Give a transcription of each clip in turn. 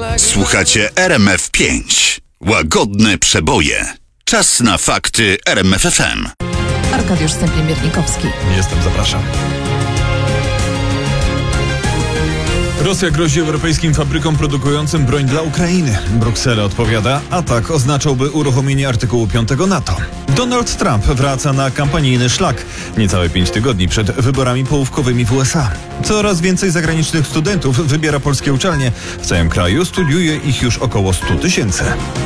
Słuchacie RMF5. Łagodne przeboje. Czas na fakty RMF FM. Arkadiusz Stępień-Miernikowski. Jestem, zapraszam. Rosja grozi europejskim fabrykom produkującym broń dla Ukrainy. Bruksela odpowiada, atak oznaczałby uruchomienie artykułu 5 NATO. Donald Trump wraca na kampanijny szlak. Niecałe 5 tygodni przed wyborami połówkowymi w USA. Coraz więcej zagranicznych studentów wybiera polskie uczelnie. W całym kraju studiuje ich już około 100 tysięcy.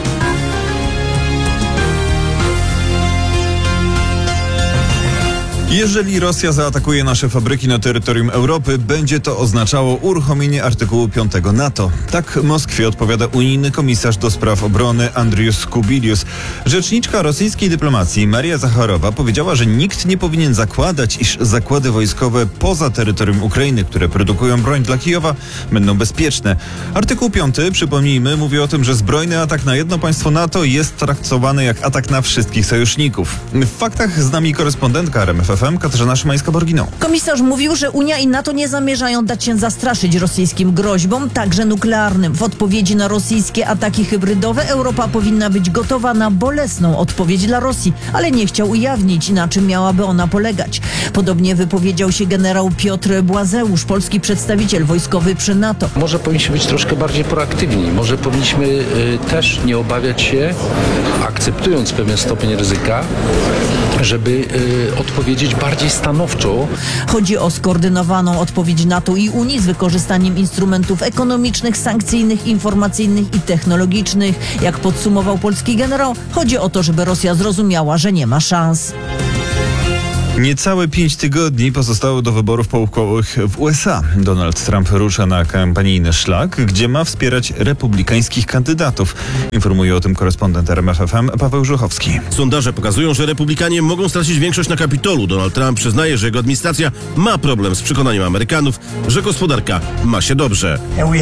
Jeżeli Rosja zaatakuje nasze fabryki na terytorium Europy, będzie to oznaczało uruchomienie artykułu 5 NATO. Tak Moskwie odpowiada unijny komisarz do spraw obrony Andrius Kubilius. Rzeczniczka rosyjskiej dyplomacji Maria Zacharowa powiedziała, że nikt nie powinien zakładać, iż zakłady wojskowe poza terytorium Ukrainy, które produkują broń dla Kijowa, będą bezpieczne. Artykuł 5, przypomnijmy, mówi o tym, że zbrojny atak na jedno państwo NATO jest traktowany jak atak na wszystkich sojuszników. W faktach z nami korespondentka RMF FM Katarzyna Szymańska-Borginą. Komisarz mówił, że Unia i NATO nie zamierzają dać się zastraszyć rosyjskim groźbom, także nuklearnym. W odpowiedzi na rosyjskie ataki hybrydowe Europa powinna być gotowa na bolesną odpowiedź dla Rosji, ale nie chciał ujawnić, na czym miałaby ona polegać. Podobnie wypowiedział się generał Piotr Błazeusz, polski przedstawiciel wojskowy przy NATO. Może powinniśmy być troszkę bardziej proaktywni. Może powinniśmy też nie obawiać się, akceptując pewien stopień ryzyka, żeby odpowiedzieć bardziej stanowczo. Chodzi o skoordynowaną odpowiedź NATO i Unii z wykorzystaniem instrumentów ekonomicznych, sankcyjnych, informacyjnych i technologicznych. Jak podsumował polski generał, chodzi o to, żeby Rosja zrozumiała, że nie ma szans. Niecałe 5 tygodni pozostało do wyborów połówkowych w USA. Donald Trump rusza na kampanijny szlak, gdzie ma wspierać republikańskich kandydatów. Informuje o tym korespondent RMF FM Paweł Żuchowski. Sondaże pokazują, że republikanie mogą stracić większość na Kapitolu. Donald Trump przyznaje, że jego administracja ma problem z przekonaniem Amerykanów, że gospodarka ma się dobrze.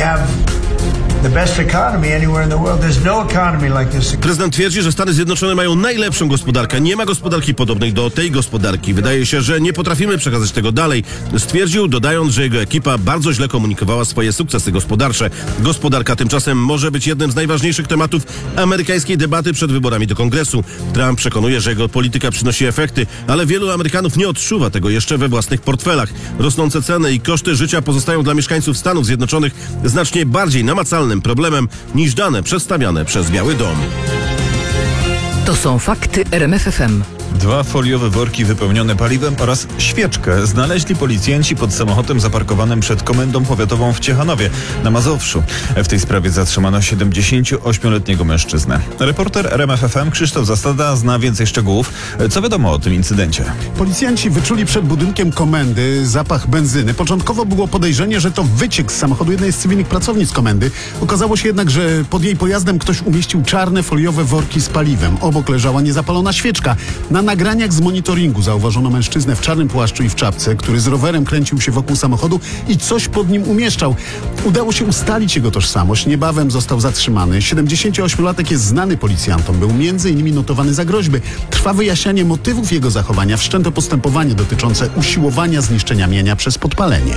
Prezydent twierdzi, że Stany Zjednoczone mają najlepszą gospodarkę. Nie ma gospodarki podobnej do tej gospodarki. Wydaje się, że nie potrafimy przekazać tego dalej. Stwierdził, dodając, że jego ekipa bardzo źle komunikowała swoje sukcesy gospodarcze. Gospodarka tymczasem może być jednym z najważniejszych tematów amerykańskiej debaty przed wyborami do Kongresu. Trump przekonuje, że jego polityka przynosi efekty, ale wielu Amerykanów nie odczuwa tego jeszcze we własnych portfelach. Rosnące ceny i koszty życia pozostają dla mieszkańców Stanów Zjednoczonych znacznie bardziej namacalnym problemem niż dane przedstawiane przez Biały Dom. To są fakty RMF FM. 2 foliowe worki wypełnione paliwem oraz świeczkę znaleźli policjanci pod samochodem zaparkowanym przed Komendą Powiatową w Ciechanowie na Mazowszu. W tej sprawie zatrzymano 78-letniego mężczyznę. Reporter RMF FM Krzysztof Zasada zna więcej szczegółów. Co wiadomo o tym incydencie? Policjanci wyczuli przed budynkiem komendy zapach benzyny. Początkowo było podejrzenie, że to wyciek z samochodu jednej z cywilnych pracownic komendy. Okazało się jednak, że pod jej pojazdem ktoś umieścił czarne foliowe worki z paliwem. Obok leżała niezapalona świeczka. Na nagraniach z monitoringu zauważono mężczyznę w czarnym płaszczu i w czapce, który z rowerem kręcił się wokół samochodu i coś pod nim umieszczał. Udało się ustalić jego tożsamość. Niebawem został zatrzymany. 78-latek jest znany policjantom. Był m.in. notowany za groźby. Trwa wyjaśnianie motywów jego zachowania. Wszczęto postępowanie dotyczące usiłowania zniszczenia mienia przez podpalenie.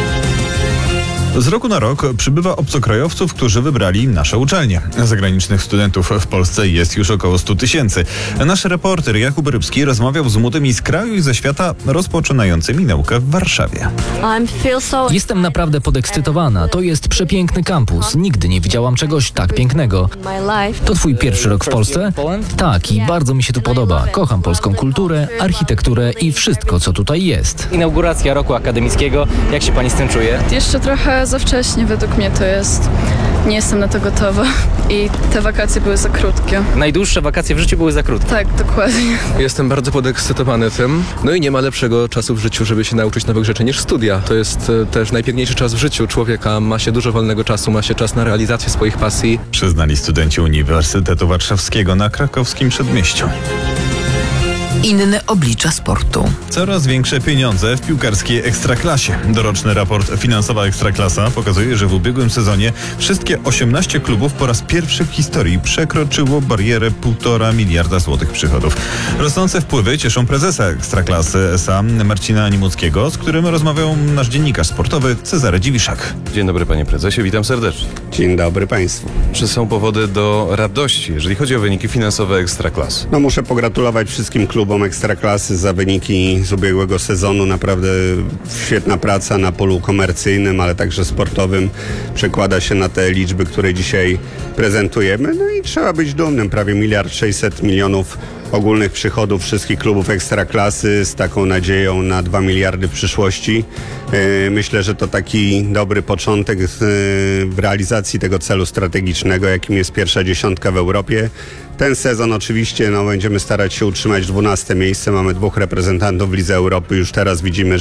Z roku na rok przybywa obcokrajowców, którzy wybrali nasze uczelnie. Zagranicznych studentów w Polsce jest już około 100 tysięcy. Nasz reporter Jakub Rybski rozmawiał z młodymi z kraju i ze świata rozpoczynającymi naukę w Warszawie. Jestem naprawdę podekscytowana. To jest przepiękny kampus. Nigdy nie widziałam czegoś tak pięknego. To twój pierwszy rok w Polsce? Tak, i bardzo mi się tu podoba. Kocham polską kulturę, architekturę i wszystko, co tutaj jest. Inauguracja roku akademickiego. Jak się pani z tym czuje? Jeszcze trochę za wcześnie według mnie to jest. Nie jestem na to gotowa i te wakacje były za krótkie. Najdłuższe wakacje w życiu były za krótkie. Tak, dokładnie. Jestem bardzo podekscytowany tym. No i nie ma lepszego czasu w życiu, żeby się nauczyć nowych rzeczy niż studia. To jest też najpiękniejszy czas w życiu człowieka. Ma się dużo wolnego czasu, ma się czas na realizację swoich pasji. Przyznali studenci Uniwersytetu Warszawskiego na krakowskim Przedmieściu. Inne oblicza sportu. Coraz większe pieniądze w piłkarskiej Ekstraklasie. Doroczny raport Finansowa Ekstraklasa pokazuje, że w ubiegłym sezonie wszystkie 18 klubów po raz pierwszy w historii przekroczyło barierę 1,5 miliarda złotych przychodów. Rosnące wpływy cieszą prezesa Ekstraklasy S.A. Marcina Nimuckiego, z którym rozmawiał nasz dziennikarz sportowy Cezary Dziwiszak. Dzień dobry panie prezesie, witam serdecznie. Dzień dobry państwu. Czy są powody do radości, jeżeli chodzi o wyniki finansowe Ekstraklasy? No muszę pogratulować wszystkim klubom Ekstraklasy za wyniki z ubiegłego sezonu. Naprawdę świetna praca na polu komercyjnym, ale także sportowym przekłada się na te liczby, które dzisiaj prezentujemy. No i trzeba być dumnym. Prawie 1,6 miliarda ogólnych przychodów wszystkich klubów Ekstraklasy z taką nadzieją na 2 miliardy w przyszłości. Myślę, że to taki dobry początek w realizacji tego celu strategicznego, jakim jest pierwsza dziesiątka w Europie. Ten sezon oczywiście będziemy starać się utrzymać 12 miejsce. Mamy 2 reprezentantów w Lidze Europy. Już teraz widzimy,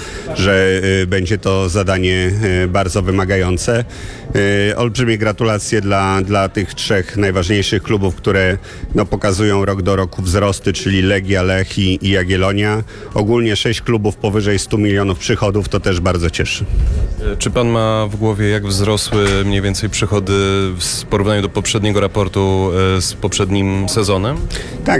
że będzie to zadanie bardzo wymagające. Olbrzymie gratulacje dla tych 3 najważniejszych klubów, które pokazują rok do roku wzrosty, czyli Legia, Lech i Jagiellonia. Ogólnie 6 klubów powyżej 100 milionów przychodów, to też bardzo cieszy. Czy pan ma w głowie, jak wzrosły mniej więcej przychody w porównaniu do poprzedniego raportu z poprzednim sezonem? Tak,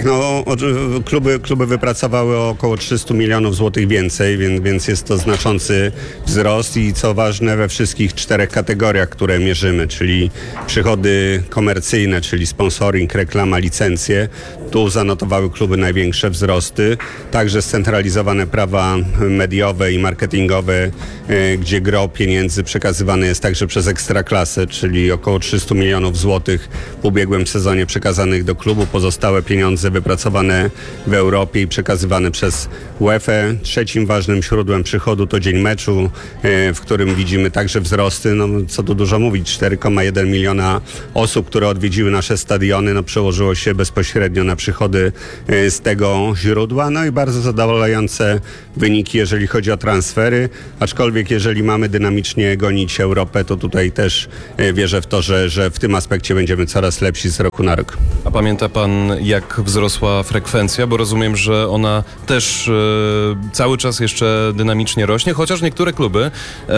kluby wypracowały około 300 milionów złotych więcej, więc jest to znaczący wzrost i co ważne we wszystkich 4 kategoriach, które mierzymy, czyli przychody komercyjne, czyli sponsoring, reklama, licencje. Tu zanotowały kluby największe wzrosty. Także scentralizowane prawa mediowe i marketingowe, gdzie gro pieniędzy przekazywane jest także przez Ekstraklasę, czyli około 300 milionów złotych w ubiegłym sezonie przekazanych do klubu. Pozostałe pieniądze wypracowane w Europie i przekazywane przez UEFA. Trzecim ważnym źródłem przychodu to dzień meczu, w którym widzimy także wzrosty. Co tu dużo mówić, 4,1 miliona osób, które odwiedziły nasze stadiony, przełożyło się bezpośrednio na przychody z tego źródła. No i bardzo zadowalające wyniki, jeżeli chodzi o transfery, aczkolwiek jeżeli mamy dynamicznie gonić Europę, to tutaj też wierzę w to, że w tym aspekcie będziemy coraz lepsi z roku na rok. A pamięta pan, jak wzrosła frekwencja? Bo rozumiem, że ona też cały czas jeszcze dynamicznie rośnie, chociaż niektóre kluby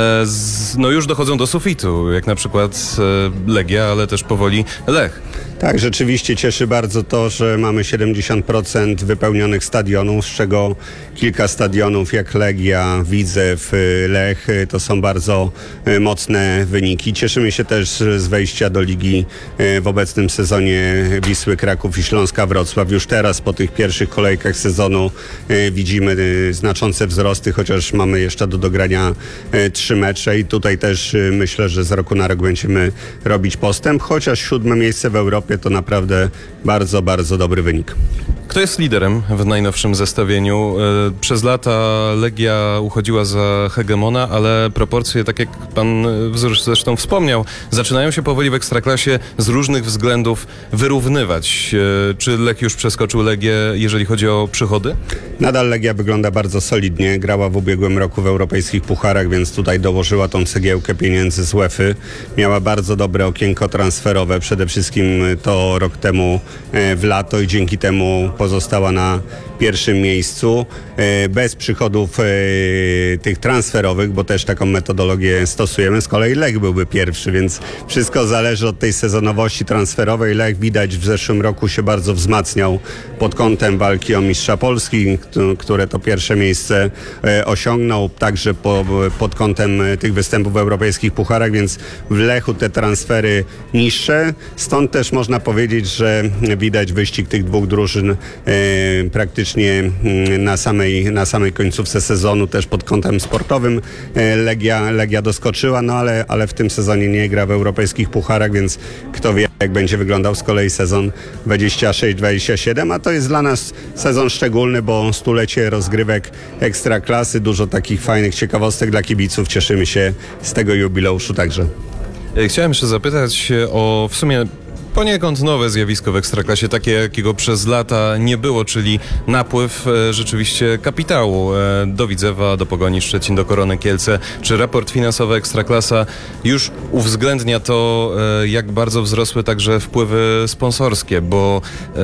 już dochodzą do sufitu, jak na przykład Legia, ale też powoli Lech. Tak, rzeczywiście cieszy bardzo to, że mamy 70% wypełnionych stadionów, z czego kilka stadionów jak Legia, Widzew, Lech to są bardzo mocne wyniki. Cieszymy się też z wejścia do ligi w obecnym sezonie Wisły Kraków i Śląska Wrocław. Już teraz po tych pierwszych kolejkach sezonu widzimy znaczące wzrosty, chociaż mamy jeszcze do dogrania 3 mecze i tutaj też myślę, że z roku na rok będziemy robić postęp, chociaż 7 miejsce w Europie to naprawdę bardzo, bardzo dobry wynik. Kto jest liderem w najnowszym zestawieniu? Przez lata Legia uchodziła za hegemona, ale proporcje, tak jak pan zresztą wspomniał, zaczynają się powoli w Ekstraklasie z różnych względów wyrównywać. Czy Lech już przeskoczył Legię, jeżeli chodzi o przychody? Nadal Legia wygląda bardzo solidnie. Grała w ubiegłym roku w europejskich pucharach, więc tutaj dołożyła tą cegiełkę pieniędzy z UEFA. Miała bardzo dobre okienko transferowe. Przede wszystkim to rok temu w lato i dzięki temu pozostała na pierwszym miejscu. Bez przychodów tych transferowych, bo też taką metodologię stosujemy. Z kolei Lech byłby pierwszy, więc wszystko zależy od tej sezonowości transferowej. Lech widać w zeszłym roku się bardzo wzmacniał pod kątem walki o mistrza Polski, które to pierwsze miejsce osiągnął. Także pod kątem tych występów w europejskich pucharach, więc w Lechu te transfery niższe. Stąd też można powiedzieć, że widać wyścig tych 2 drużyn praktycznie na samej końcówce sezonu, też pod kątem sportowym Legia doskoczyła, ale w tym sezonie nie gra w europejskich pucharach, więc kto wie, jak będzie wyglądał z kolei sezon 26-27, a to jest dla nas sezon szczególny, bo stulecie rozgrywek Ekstraklasy, dużo takich fajnych ciekawostek dla kibiców, cieszymy się z tego jubileuszu także. Chciałem jeszcze zapytać o w sumie poniekąd nowe zjawisko w Ekstraklasie, takie jakiego przez lata nie było, czyli napływ rzeczywiście kapitału do Widzewa, do Pogoni Szczecin, do Korony Kielce. Czy raport finansowy Ekstraklasa już uwzględnia to, jak bardzo wzrosły także wpływy sponsorskie, bo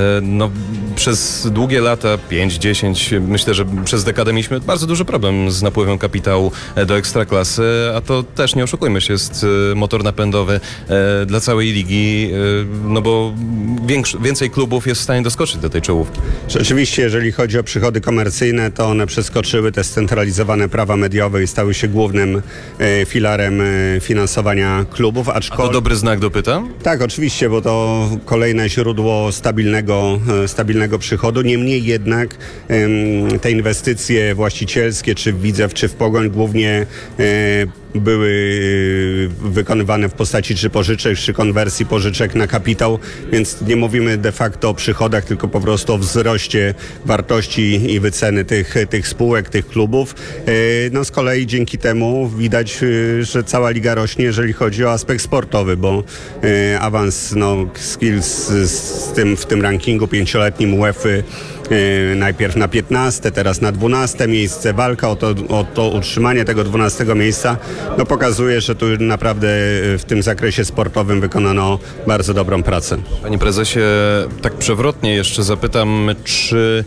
przez długie lata, 5-10, myślę, że przez dekadę mieliśmy bardzo duży problem z napływem kapitału do Ekstraklasy, a to też, nie oszukujmy się, jest motor napędowy dla całej ligi, no bo więcej klubów jest w stanie doskoczyć do tej czołówki. Rzeczywiście, jeżeli chodzi o przychody komercyjne, to one przeskoczyły te scentralizowane prawa mediowe i stały się głównym filarem finansowania klubów. A to dobry znak, dopytam? Tak, oczywiście, bo to kolejne źródło stabilnego przychodu. Niemniej jednak te inwestycje właścicielskie, czy w Widzew, czy w Pogoń, głównie były wykonywane w postaci czy pożyczek, czy konwersji pożyczek na kapitał, więc nie mówimy de facto o przychodach, tylko po prostu o wzroście wartości i wyceny tych spółek, tych klubów. No z kolei dzięki temu widać, że cała liga rośnie, jeżeli chodzi o aspekt sportowy, bo awans Skills w tym rankingu 5-letnim UEFA najpierw na 15, teraz na 12 miejsce. Walka o to utrzymanie tego 12 miejsca pokazuje, że tu naprawdę w tym zakresie sportowym wykonano bardzo dobrą pracę. Panie prezesie, tak przewrotnie jeszcze zapytam, czy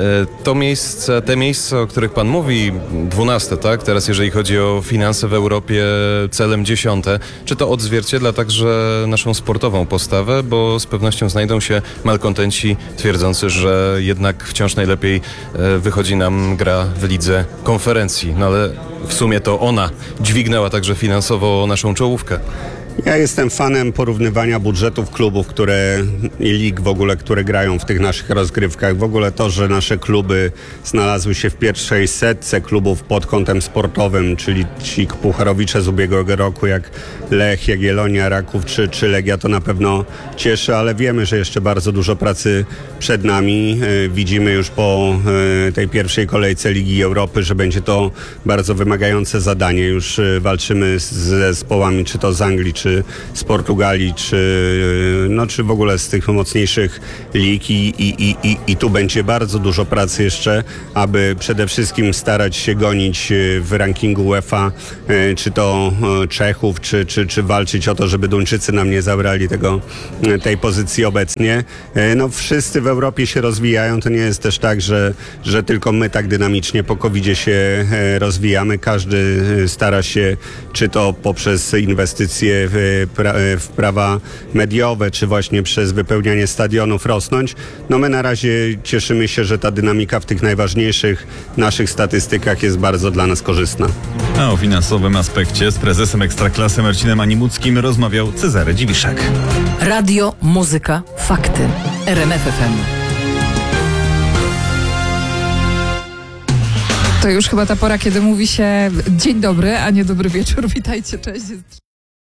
te miejsca, o których pan mówi, 12, tak? Teraz jeżeli chodzi o finanse w Europie, celem 10, czy to odzwierciedla także naszą sportową postawę, bo z pewnością znajdą się malkontenci twierdzący, że jednak wciąż najlepiej wychodzi nam gra w lidze konferencji, no ale w sumie to ona dźwignęła także finansowo naszą czołówkę. Ja jestem fanem porównywania budżetów klubów, i lig w ogóle, które grają w tych naszych rozgrywkach. W ogóle to, że nasze kluby znalazły się w pierwszej setce klubów pod kątem sportowym, czyli ci pucharowicze z ubiegłego roku, jak Lech, Jagiellonia, Raków czy Legia, to na pewno cieszy, ale wiemy, że jeszcze bardzo dużo pracy przed nami. Widzimy już po tej pierwszej kolejce Ligi Europy, że będzie to bardzo wymagające zadanie. Już walczymy z zespołami, czy to z Anglii, czy z Portugalii, czy w ogóle z tych mocniejszych lig i tu będzie bardzo dużo pracy jeszcze, aby przede wszystkim starać się gonić w rankingu UEFA, czy to Czechów, czy walczyć o to, żeby Duńczycy nam nie zabrali tej pozycji obecnie. Wszyscy w Europie się rozwijają, to nie jest też tak, że tylko my tak dynamicznie po COVID-zie się rozwijamy. Każdy stara się, czy to poprzez inwestycje w prawa mediowe, czy właśnie przez wypełnianie stadionów rosnąć. My na razie cieszymy się, że ta dynamika w tych najważniejszych naszych statystykach jest bardzo dla nas korzystna. A o finansowym aspekcie z prezesem Ekstraklasy Marcinem Animuckim rozmawiał Cezary Dziwiszek. Radio, muzyka, fakty. RMF FM. To już chyba ta pora, kiedy mówi się dzień dobry, a nie dobry wieczór. Witajcie, cześć.